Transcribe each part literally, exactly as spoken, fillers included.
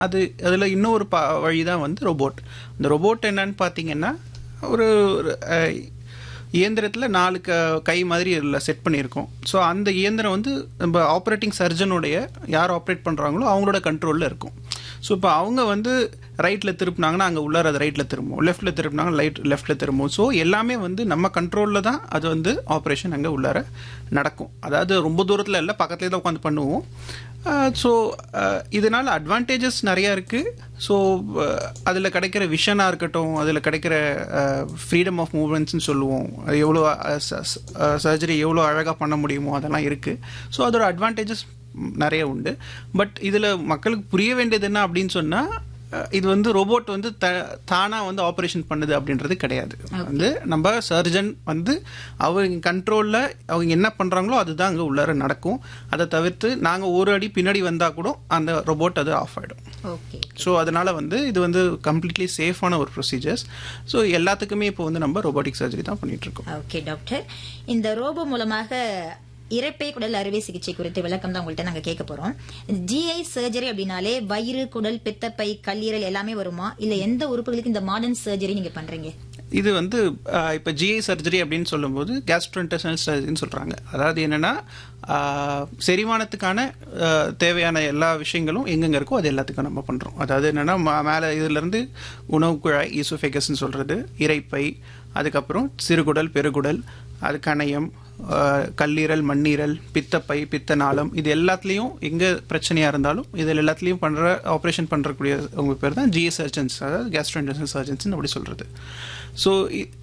அது அதில் இன்னொரு பா வழி தான் வந்து ரோபோட். இந்த ரோபோட் என்னன்னு பார்த்தீங்கன்னா ஒரு இயந்திரத்தில் நாலு க கை மாதிரி இதில் செட் பண்ணியிருக்கோம். ஸோ அந்த இயந்திரம் வந்து நம்ம ஆப்ரேட்டிங் சர்ஜனுடைய யார் ஆப்ரேட் பண்ணுறாங்களோ அவங்களோட கண்ட்ரோலில் இருக்கும். ஸோ இப்போ அவங்க வந்து ரைட்டில் திருப்பினாங்கன்னா அங்கே உள்ளார அது ரைட்டில் திரும்பும், லெஃப்ட்டில் திருப்பினாங்க லைட் லெஃப்ட்டில் திரும்பும். ஸோ எல்லாமே வந்து நம்ம கண்ட்ரோலில் தான் அது வந்து ஆப்ரேஷன் அங்கே உள்ளார நடக்கும். அதாவது ரொம்ப தூரத்தில் இல்லை, பக்கத்துலேயே தான் உட்காந்து பண்ணுவோம். ஸோ இதனால் அட்வான்டேஜஸ் நிறையா இருக்குது. ஸோ அதில் கிடைக்கிற விஷனாக இருக்கட்டும், அதில் கிடைக்கிற ஃப்ரீடம் ஆஃப் மூவ்மெண்ட்ஸ்னு சொல்லுவோம், அது எவ்வளோ சர்ஜரி எவ்வளோ அழகாக பண்ண முடியுமோ அதெல்லாம் இருக்குது. ஸோ அதோட அட்வான்டேஜஸ் நிறைய உண்டு. பட் இதில் மக்களுக்கு புரிய வேண்டியது என்ன அப்படின்னு சொன்னால், இது வந்து ரோபோட் வந்து த தானாக வந்து ஆப்ரேஷன் பண்ணுது அப்படின்றது கிடையாது. வந்து நம்ம சர்ஜன் வந்து அவங்க கண்ட்ரோலில் அவங்க என்ன பண்ணுறாங்களோ அதுதான் அங்கே உள்ளார நடக்கும். அதை தவிர்த்து நாங்கள் ஒரு அடி பின்னாடி வந்தால் கூட அந்த ரோபோட் அது ஆஃப் ஆகிடும். ஓகே. ஸோ அதனால் வந்து இது வந்து கம்ப்ளீட்லி சேஃபான ஒரு ப்ரொசீஜர்ஸ். ஸோ எல்லாத்துக்குமே இப்போ வந்து நம்ம ரோபோட்டிக் சர்ஜரி தான் பண்ணிகிட்ருக்கோம். ஓகே டாக்டர், இந்த ரோபோ மூலமாக இரைப்பை குடல் அறுவை சிகிச்சை குறித்த விளக்கம் தான் உங்கள்கிட்ட நாங்க கேட்க போறோம். ஜிஐ சர்ஜரி அப்படின்னாலே வயிறு, குடல், பித்தப்பை, கல்லீரல் எல்லாமே வருமா, இல்ல எந்த உறுப்புகளுக்கு இந்த மாடர்ன் சர்ஜரி நீங்க பண்றீங்க? இது வந்து இப்போ ஜிஐ சர்ஜரி அப்படின்னு சொல்லும்போது கேஸ்ட்ரோஇன்டெஸ்டைனல் சர்ஜரின்னு சொல்கிறாங்க. அதாவது என்னென்னா செரிமானத்துக்கான தேவையான எல்லா விஷயங்களும் எங்கெங்கே இருக்கோ அது எல்லாத்துக்கும் நம்ம பண்ணுறோம். அதாவது என்னென்னா மேலே இதுலேருந்து உணவு குழாய் ஈசோஃபேகஸ்ன்னு சொல்கிறது, இரைப்பை, அதுக்கப்புறம் சிறுகுடல், பெருகுடல், அது கணையம், கல்லீரல், மண்ணீரல், பித்தப்பை, பித்த நாளம், இது எல்லாத்துலேயும் எங்கே பிரச்சனையாக இருந்தாலும் இதில் எல்லாத்துலேயும் பண்ணுற ஆப்ரேஷன் பண்ணுறக்கூடிய உங்க பேர் தான் ஜிஐ சர்ஜன்ஸ், அதாவது கேஸ்ட்ரோஇன்டெஸ்டைனல் சர்ஜன்ஸ்னு அப்படி சொல்கிறது. ஸோ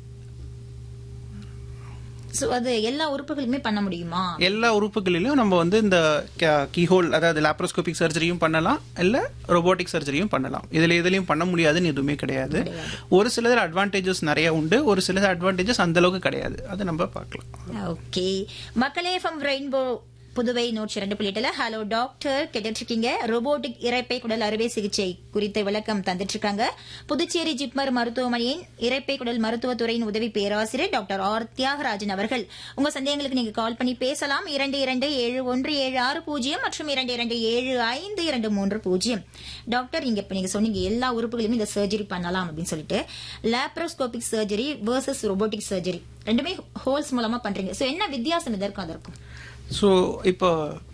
ஸோ அது எல்லா உறுப்புகளுமே பண்ண முடியுமா? எல்லா உறுப்புகளிலும் நம்ம வந்து இந்த கீஹோல், அதாவது லாப்ரோஸ்கோபிக் சர்ஜரியும் பண்ணலாம், இல்லை ரோபோட்டிக் சர்ஜரியும் பண்ணலாம். இதில் எதுலையும் பண்ண முடியாதுன்னு எதுவுமே கிடையாது. ஒரு சிலர் அட்வான்டேஜஸ் நிறைய உண்டு, ஒரு சில அட்வான்டேஜஸ் அந்த அளவுக்கு கிடையாது. அதை நம்ம பார்க்கலாம். ஓகே. மக்களே, ஃப்ரம் ரெயின்போ புதுவை நூற்றி இரண்டு புள்ளி எட்டுல ஹலோ டாக்டர் கேட்டுட்டு இருக்கீங்க. ரோபோட்டிக் இரைப்பை குடல் அறுவை சிகிச்சை குறித்த விளக்கம் தந்துட்டு இருக்காங்க புதுச்சேரி ஜிப்மர் மருத்துவமனையின் இரைப்பை குடல் மருத்துவத்துறையின் உதவி பேராசிரியர் டாக்டர் ஆர் தியாகராஜன் அவர்கள். உங்க சந்தேகங்களுக்கு நீங்க கால் பண்ணி பேசலாம். இரண்டு இரண்டு ஏழு ஒன்று ஏழு ஆறு பூஜ்ஜியம் மற்றும் இரண்டு இரண்டு ஏழு ஐந்து இரண்டு மூன்று பூஜ்ஜியம். டாக்டர், நீங்க இப்ப நீங்க சொன்னீங்க எல்லா உறுப்புகளுமே இந்த சர்ஜரி பண்ணலாம் அப்படின்னு சொல்லிட்டு. Laparoscopic surgery versus robotic surgery ரெண்டுமே ஹோல்ஸ் மூலமா பண்றீங்க. சோ என்ன வித்தியாசம் இதற்கும் அதற்கும்? ஸோ இப்போ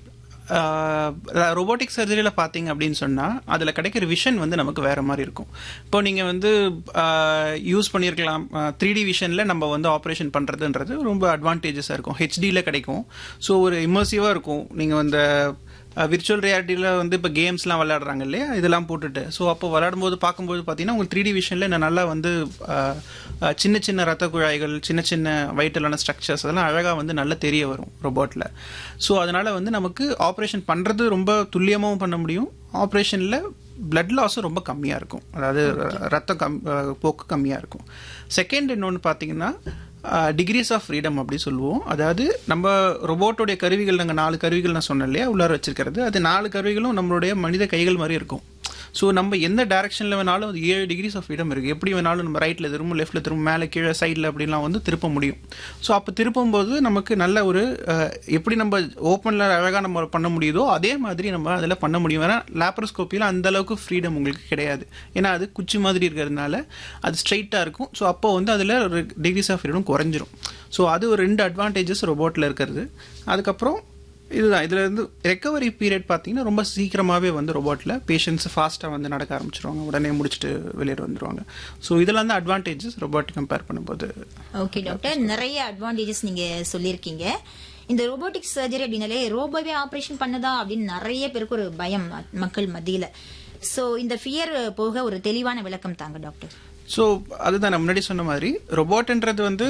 ரோபோட்டிக் சர்ஜரியில் பார்த்தீங்க அப்படின்னு சொன்னால் அதில் கிடைக்கிற விஷன் வந்து நமக்கு வேறு மாதிரி இருக்கும். இப்போ நீங்கள் வந்து யூஸ் பண்ணியிருக்கலாம் த்ரீ டி விஷனில் நம்ம வந்து ஆப்ரேஷன் பண்ணுறதுன்றது ரொம்ப அட்வான்டேஜஸாக இருக்கும். ஹெச்டியில் கிடைக்கும். ஸோ ஒரு இமர்சிவாக இருக்கும். நீங்கள் வந்து விர்ச்சுவல் ரியாலிட்டியில் வந்து இப்போ கேம்ஸ்லாம் விளையாடுறாங்க இல்லையா, இதெல்லாம் போட்டுட்டு ஸோ அப்போ விளையாடும்போது பார்க்கும்போது பார்த்தீங்கன்னா உங்களுக்கு த்ரீ டி விஷனில் நான் நல்லா வந்து சின்ன சின்ன ரத்த குழாய்கள், சின்ன சின்ன வைட்டலான ஸ்ட்ரக்சர்ஸ் அதெல்லாம் அழகாக வந்து நல்லா தெரிய வரும் ரோபோட்டில். ஸோ அதனால் வந்து நமக்கு ஆப்ரேஷன் பண்ணுறது ரொம்ப துல்லியமாகவும் பண்ண முடியும். ஆப்ரேஷனில் பிளட் லாஸும் ரொம்ப கம்மியாக இருக்கும், அதாவது ரத்த கம் போக்கு கம்மியாக இருக்கும். செகண்ட் இன்னொன்று பார்த்தீங்கன்னா டிகிரிஸ் ஆஃப் ஃப்ரீடம் அப்படி சொல்லுவோம். அதாவது நம்ம ரோபோட்டோடைய கருவிகள், நாங்கள் நாலு கருவிகள் நான் சொன்னேன் இல்லையா உள்ளார வச்சிருக்கிறது, அது நாலு கருவிகளும் நம்மளுடைய மனித கைகள் மாதிரி இருக்கும். ஸோ நம்ம எந்த டைரக்ஷனில் வேணாலும் அது ஏழு டிகிரிஸ் ஆஃப் ஃப்ரீடம் இருக்குது. எப்படி வேணாலும் நம்ம ரைட்டில் திரும்ப, லெஃப்ட்டில் திரும்ப, மேலே கீழே சைடில் அப்படின்லாம் வந்து திருப்ப முடியும். ஸோ அப்போ திருப்பும்போது நமக்கு நல்ல ஒரு எப்படி நம்ம ஓப்பனில் அழகாக நம்ம பண்ண முடியுதோ அதே மாதிரி நம்ம அதில் பண்ண முடியும். ஏன்னா லேப்ரோஸ்கோப்பியில் அந்த அளவுக்கு ஃப்ரீடம் உங்களுக்கு கிடையாது. ஏன்னா அது குச்சி மாதிரி இருக்கிறதுனால அது ஸ்ட்ரைட்டாக இருக்கும். ஸோ அப்போ வந்து அதில் ஒரு டிகிரிஸ் ஆஃப் ஃப்ரீடம் குறைஞ்சிரும். ஸோ அது ஒரு ரெண்டு அட்வான்டேஜஸ் ரோபோட்டில் இருக்கிறது. அதுக்கப்புறம் இதுதான் இதில் இருந்து ரெக்கவரி பீரியட் பார்த்தீங்கன்னா ரொம்ப சீக்கிரமாகவே வந்து ரோபோட்டில் பேஷண்ட்ஸ் ஃபாஸ்ட்டாக வந்து நடக்க ஆரம்பிச்சிருவாங்க, உடனே முடிச்சுட்டு வெளியே வந்துடுவாங்க. ஸோ இதெல்லாம் தான் அட்வான்டேஜஸ் ரோபோட்டிக் கம்பேர் பண்ணும்போது. ஓகே டாக்டர், நிறைய அட்வான்டேஜஸ் நீங்கள் சொல்லியிருக்கீங்க. இந்த ரோபோட்டிக் சர்ஜரி அப்படின்னாலே ரோபோவே ஆப்ரேஷன் பண்ணதா அப்படின்னு நிறைய பேருக்கு ஒரு பயம் மக்கள் மத்தியில். ஸோ இந்த ஃபியர் போக ஒரு தெளிவான விளக்கம் தாங்க டாக்டர். ஸோ அதுதான் நான் முன்னாடி சொன்ன மாதிரி ரோபோட்ன்றது வந்து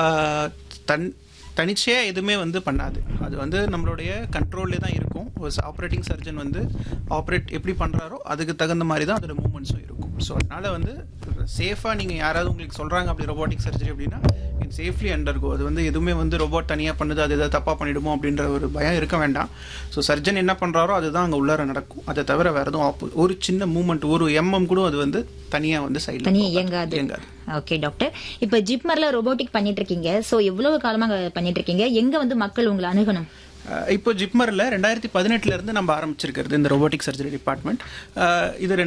தன் தனிச்சையாக எதுவுமே வந்து பண்ணாது. அது வந்து நம்மளுடைய கண்ட்ரோல்லே தான் இருக்கும். ஒரு ஆப்ரேட்டிங் சர்ஜன் வந்து ஆப்ரேட் எப்படி பண்ணுறாரோ அதுக்கு தகுந்த மாதிரி தான் அதோட மூவ்மெண்ட்ஸும் இருக்கும். ஸோ அதனால் வந்து சேஃபாக நீங்கள் யாராவது உங்களுக்கு சொல்கிறாங்க அப்படி ரோபோட்டிக் சர்ஜரி அப்படின்னா இட் சேஃப்லி அண்டர்கோ. அது வந்து எதுவுமே வந்து ரோபோட் தனியாக பண்ணுது, அது எதாவது தப்பாக பண்ணிடுமோ அப்படின்ற ஒரு பயம் இருக்க வேண்டாம். ஸோ சர்ஜன் என்ன பண்ணுறாரோ அதுதான் அங்கே உள்ளார நடக்கும். அதை தவிர வேறு எதுவும் ஆப்பு ஒரு சின்ன மூவ்மெண்ட், ஒரு எம்எம் கூட அது வந்து தனியாக வந்து சைடில் தனியாக இயங்காது இயங்காது ஓகே டாக்டர், இப்போ ஜிப்மர்ல ரோபோட்டிக் பண்ணிட்டு இருக்கீங்க. ஸோ எவ்வளவு காலமாக பண்ணிட்டு இருக்கீங்க? எங்க வந்து மக்கள் உங்களை அணுகணும்? இப்போ ஜிப்மரில் ரெண்டாயிரத்தி பதினெட்டுல இருந்து நம்ம ஆரம்பிச்சிருக்கிறது இந்த ரோபோட்டிக் சர்ஜரி டிபார்ட்மெண்ட். இது